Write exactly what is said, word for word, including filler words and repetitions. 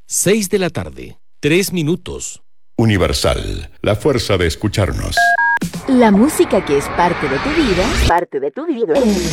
Seis de la tarde, tres minutos. Universal, la fuerza de escucharnos. La música que es parte de tu vida, parte de tu vida.